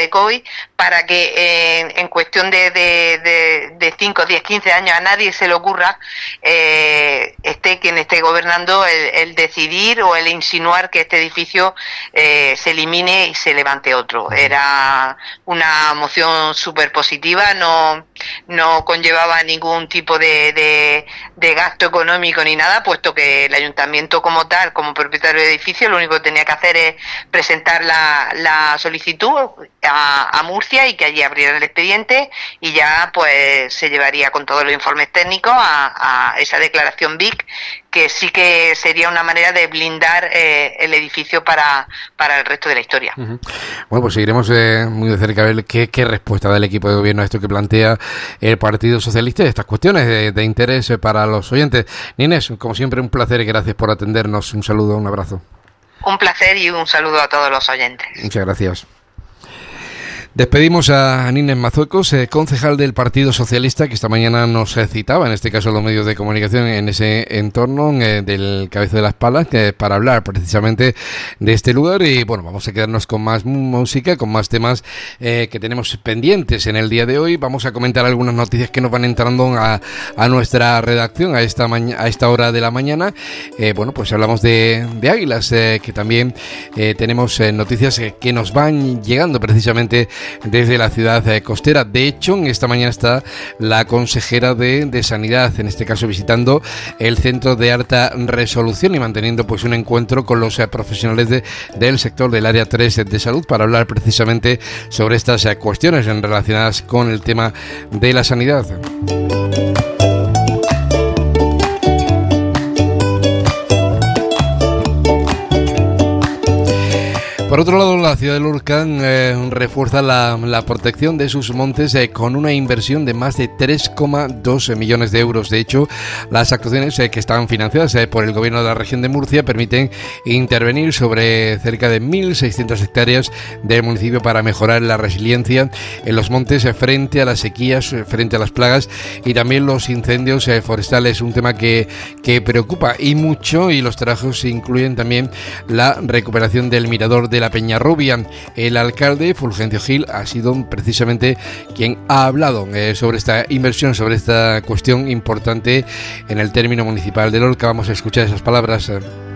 COVID, para que en cuestión de 5, 10, 15 años a nadie se le ocurra, esté quien esté gobernando, el decidir o el insinuar que este edificio se elimine y se levante otro. Era una moción súper positiva, no conllevaba ningún tipo de gasto económico ni nada, puesto que el ayuntamiento como tal, como propietario del edificio, lo único que tenía que hacer es presentar la solicitud a Murcia y que allí abrieran el expediente y ya pues se llevaría con todos los informes técnicos a esa declaración BIC, que sí que sería una manera de blindar el edificio para el resto de la historia. Uh-huh. Bueno, pues seguiremos muy de cerca a ver qué respuesta da el equipo de gobierno a esto que plantea el Partido Socialista y estas cuestiones de interés para los oyentes. Inés, como siempre, un placer y gracias por atendernos. Un saludo, un abrazo. Un placer y un saludo a todos los oyentes. Muchas gracias. Despedimos a Inés Mazuecos, concejal del Partido Socialista, que esta mañana nos citaba, en este caso los medios de comunicación, en ese entorno del Cabeza de las Palas, para hablar precisamente de este lugar. Y bueno, vamos a quedarnos con más música, con más temas que tenemos pendientes en el día de hoy. Vamos a comentar algunas noticias que nos van entrando a nuestra redacción a esta hora de la mañana. Bueno, pues hablamos de Águilas, que también tenemos noticias que nos van llegando precisamente desde la ciudad costera. De hecho, esta mañana está la consejera de Sanidad, en este caso visitando el centro de alta resolución y manteniendo pues un encuentro con los profesionales del sector del área 3 de salud para hablar precisamente sobre estas cuestiones relacionadas con el tema de la sanidad. Por otro lado, la ciudad de Lorca refuerza la protección de sus montes con una inversión de más de 3,2 millones de euros. De hecho, las actuaciones que están financiadas por el gobierno de la región de Murcia permiten intervenir sobre cerca de 1.600 hectáreas del municipio para mejorar la resiliencia en los montes frente a las sequías, frente a las plagas y también los incendios forestales, un tema que preocupa y mucho, y los trabajos incluyen también la recuperación del mirador de la Peñarrubia. El alcalde Fulgencio Gil ha sido precisamente quien ha hablado sobre esta inversión, sobre esta cuestión importante en el término municipal de Lorca. Vamos a escuchar esas palabras.